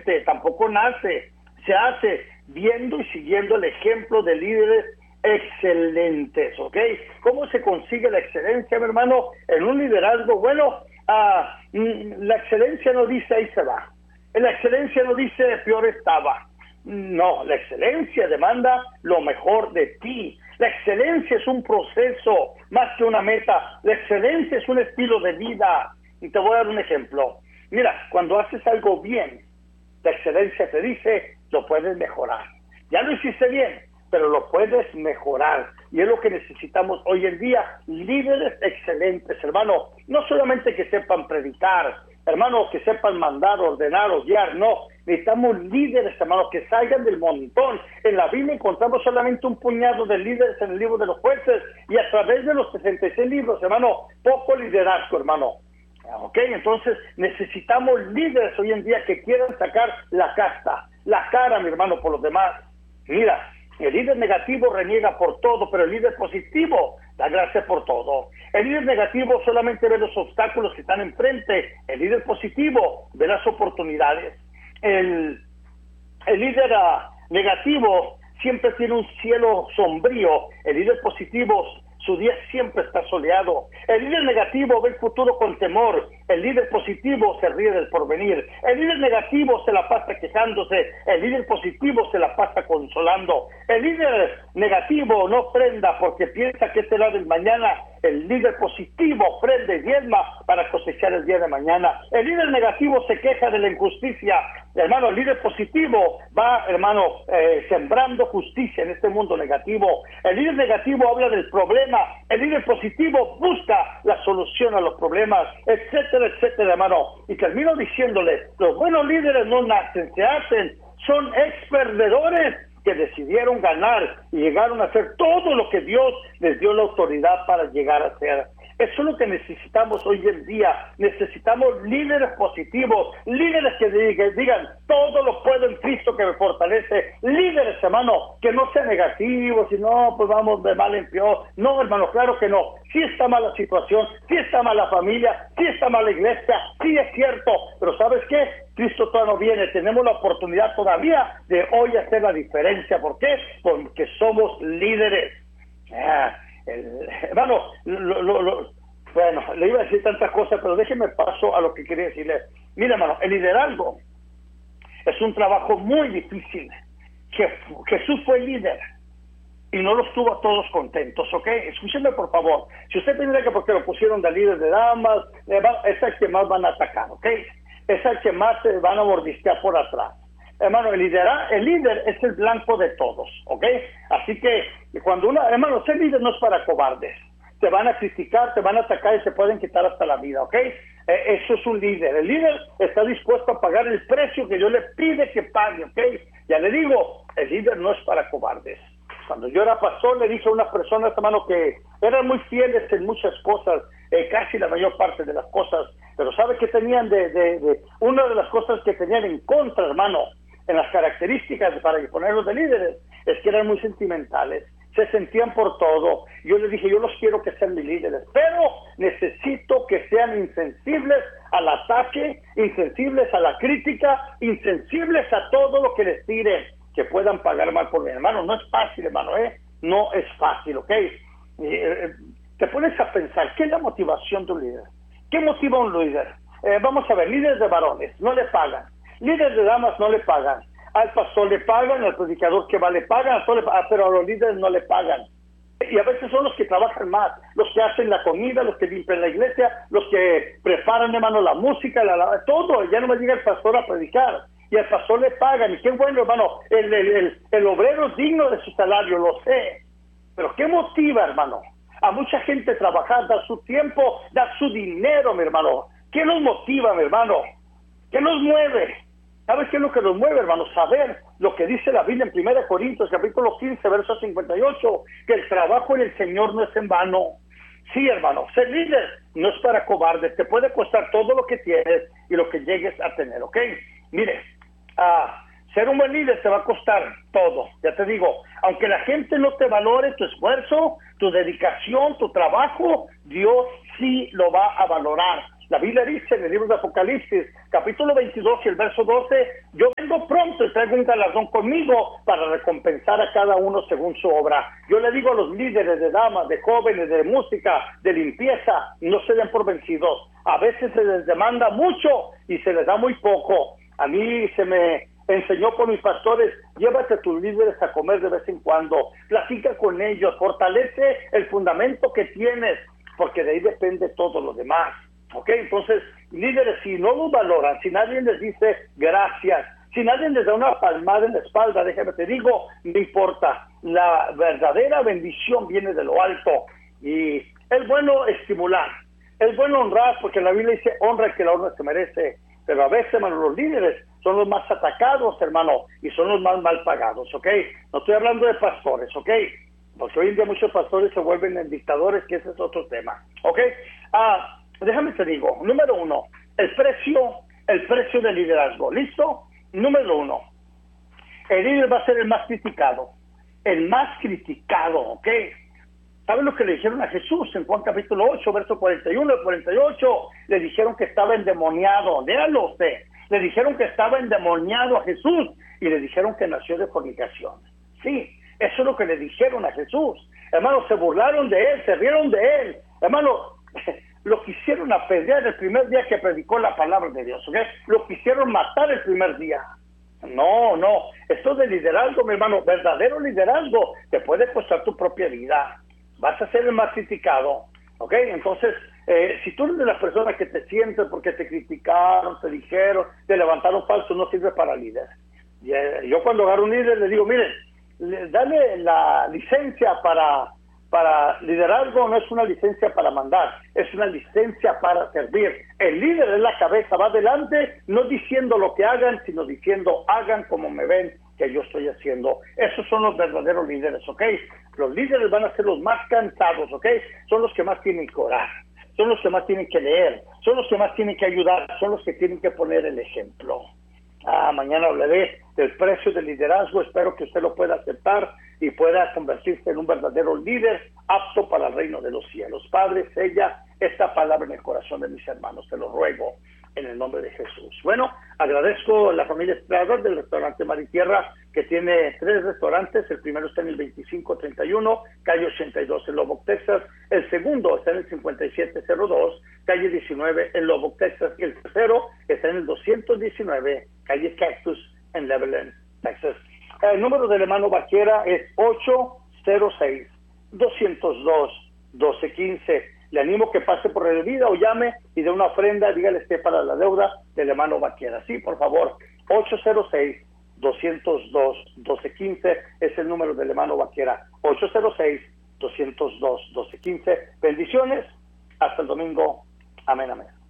accidente, tampoco nace, se hace viendo y siguiendo el ejemplo de líderes excelentes, ¿ok? ¿Cómo se consigue la excelencia, mi hermano? En un liderazgo, bueno, la excelencia no dice ahí se va, la excelencia no dice peor estaba, no, la excelencia demanda lo mejor de ti. La excelencia es un proceso más que una meta. La excelencia es un estilo de vida. Y te voy a dar un ejemplo. Mira, cuando haces algo bien, la excelencia te dice, lo puedes mejorar. Ya lo hiciste bien, pero lo puedes mejorar. Y es lo que necesitamos hoy en día, líderes excelentes, hermano. No solamente que sepan predicar, hermano, que sepan mandar, ordenar, guiar, no. Necesitamos líderes, hermano, que salgan del montón. En la Biblia encontramos solamente un puñado de líderes en el libro de los jueces, y a través de los 66 libros, hermano, poco liderazgo, hermano. Ok, entonces necesitamos líderes hoy en día que quieran sacar la casta, la cara, mi hermano, por los demás. Mira, el líder negativo reniega por todo, pero el líder positivo da gracias por todo. El líder negativo solamente ve los obstáculos que están enfrente. El líder positivo ve las oportunidades. El líder negativo siempre tiene un cielo sombrío. El líder positivo, su día siempre está soleado. El líder negativo ve el futuro con temor. El líder positivo se ríe del porvenir. El líder negativo se la pasa quejándose. El líder positivo se la pasa consolando. El líder negativo no prenda porque piensa que será del mañana. El líder positivo prende y diezma para cosechar el día de mañana. El líder negativo se queja de la injusticia. Hermano, el líder positivo va, hermano, sembrando justicia en este mundo negativo. El líder negativo habla del problema. El líder positivo busca la solución a los problemas, etcétera, etcétera, hermano. Y termino diciéndole, los buenos líderes no nacen, se hacen. Son ex-perdedores que decidieron ganar y llegaron a hacer todo lo que Dios les dio la autoridad para llegar a hacer. Eso es lo que necesitamos hoy en día. Necesitamos líderes positivos, líderes que digan, todo lo puedo en Cristo que me fortalece. Líderes, hermano, que no sean negativos y no, pues vamos de mal en peor. No, hermano, claro que no. Sí está mala la situación, sí está mala la familia, sí está mala la iglesia, sí es cierto. Pero ¿sabes qué? Cristo todavía no viene. Tenemos la oportunidad todavía de hoy hacer la diferencia. ¿Por qué? Porque somos líderes. Hermano, bueno, le iba a decir tantas cosas, pero déjeme paso a lo que quería decirle. Mira, hermano, el liderazgo es un trabajo muy difícil. Jesús fue líder y no los tuvo a todos contentos, ¿ok? Escúcheme, por favor. Si usted piensa que porque lo pusieron de líder de damas, es el que más van a atacar, ¿ok? Es el que más se van a mordisquear por atrás. Hermano, el líder es el blanco de todos, ¿ok? Así que cuando hermano, ser líder no es para cobardes. Te van a criticar, te van a atacar y te pueden quitar hasta la vida, ¿ok? Eso es un líder. El líder está dispuesto a pagar el precio que Dios le pide que pague, ¿ok? Ya le digo, el líder no es para cobardes. Cuando yo era pastor, le dije a unas personas, hermano, que eran muy fieles en muchas cosas, casi la mayor parte de las cosas, pero ¿sabe qué tenían una de las cosas que tenían en contra, hermano, en las características para ponerlos de líderes, es que eran muy sentimentales, se sentían por todo? Yo les dije, yo los quiero que sean mis líderes, pero necesito que sean insensibles al ataque, insensibles a la crítica, insensibles a todo lo que les tiren, que puedan pagar mal por mi hermano. No es fácil, hermano, no es fácil, ¿ok? Te pones a pensar, ¿qué es la motivación de un líder? ¿Qué motiva a un líder? Vamos a ver, líderes de varones, no le pagan. Líderes de damas no le pagan. Al pastor le pagan, al predicador que va le pagan, pero a los líderes no le pagan. Y a veces son los que trabajan más, los que hacen la comida, los que limpian la iglesia, los que preparan, hermano, la música, todo. Ya no me llega el pastor a predicar. Y al pastor le pagan. Y qué bueno, hermano, el obrero es digno de su salario, lo sé. Pero ¿qué motiva, hermano, a mucha gente a trabajar, dar su tiempo, dar su dinero, mi hermano? ¿Qué nos motiva, mi hermano? ¿Qué nos mueve? ¿Sabes qué es lo que nos mueve, hermano? Saber lo que dice la Biblia en 1 Corintios, capítulo 15, verso 58, que el trabajo en el Señor no es en vano. Sí, hermano, ser líder no es para cobardes. Te puede costar todo lo que tienes y lo que llegues a tener, ¿ok? Mire, ser un buen líder te va a costar todo, ya te digo. Aunque la gente no te valore tu esfuerzo, tu dedicación, tu trabajo, Dios sí lo va a valorar. La Biblia dice en el libro de Apocalipsis, capítulo 22 y el verso 12, yo vengo pronto y traigo un galardón conmigo para recompensar a cada uno según su obra. Yo le digo a los líderes de damas, de jóvenes, de música, de limpieza, no se den por vencidos. A veces se les demanda mucho y se les da muy poco. A mí se me enseñó por mis pastores, llévate a tus líderes a comer de vez en cuando, platica con ellos, fortalece el fundamento que tienes, porque de ahí depende todo lo demás. ¿Ok? Entonces, líderes, si no los valoran, si nadie les dice gracias, si nadie les da una palmada en la espalda, déjame te digo, no importa, la verdadera bendición viene de lo alto. Y es bueno estimular, es bueno honrar, porque la Biblia dice, honra el que la honra se merece. Pero a veces, hermano, los líderes son los más atacados, hermano, y son los más mal pagados, ¿ok? No estoy hablando de pastores, ¿ok? Porque hoy en día muchos pastores se vuelven en dictadores, que ese es otro tema, ¿ok? Déjame te digo, número uno, el precio del liderazgo, ¿listo? Número uno, el líder va a ser el más criticado, ¿ok? ¿Saben lo que le dijeron a Jesús en Juan capítulo 8, verso 41 y 48? Le dijeron que estaba endemoniado, léalo usted. Le dijeron que estaba endemoniado a Jesús y le dijeron que nació de fornicación. Sí, eso es lo que le dijeron a Jesús. Hermano, se burlaron de él, se rieron de él. Hermano, lo quisieron apedrear el primer día que predicó la palabra de Dios, ¿ok? Lo quisieron matar el primer día. No, esto de liderazgo, mi hermano, verdadero liderazgo, te puede costar tu propia vida. Vas a ser el más criticado, ¿ok? Entonces, si tú eres de las personas que te sientes porque te criticaron, te dijeron, te levantaron falso, no sirve para líder. Yo cuando agarro un líder le digo, miren, dale la licencia para liderazgo, no es una licencia para mandar, es una licencia para servir. El líder es la cabeza, va adelante, no diciendo lo que hagan, sino diciendo, hagan como me ven que yo estoy haciendo. Esos son los verdaderos líderes, ¿ok? Los líderes van a ser los más cansados, ¿ok? Son los que más tienen que orar, son los que más tienen que leer, son los que más tienen que ayudar, son los que tienen que poner el ejemplo. Mañana hablaré del precio del liderazgo. Espero que usted lo pueda aceptar y pueda convertirse en un verdadero líder apto para el reino de los cielos. Padre, sella esta palabra en el corazón de mis hermanos, te lo ruego en el nombre de Jesús. Bueno, agradezco a la familia Estrada del restaurante Mar y Tierra, que tiene 3 restaurantes. El primero está en el 2531, calle 82 en Lubbock, Texas. El segundo está en el 5702, calle 19 en Lubbock, Texas. Y el tercero está en el 219, calle Cactus en Levelland, Texas. El número del hermano Vaquera es 806-202-1215. Le animo que pase por el vida o llame y dé una ofrenda, dígale esté para la deuda del hermano Vaquera. Sí, por favor, 806-202-1215 es el número del hermano Vaquera. 806-202-1215. Bendiciones. Hasta el domingo. Amén, amén.